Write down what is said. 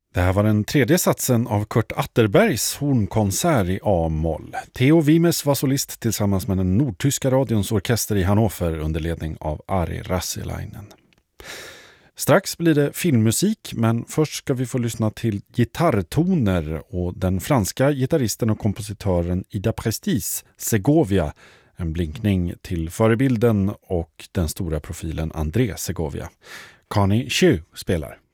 Det här var den tredje satsen av Kurt Atterbergs hornkonsert i A-moll. Theo Wimes var solist tillsammans med den nordtyska radions orkester i Hannover under ledning av Ari Rasselainen. Strax blir det filmmusik, men först ska vi få lyssna till gitarrtoner och den franska gitarristen och kompositören Ida Prestis Segovia, en blinkning till förebilden och den stora profilen André Segovia. Connie Chiu spelar.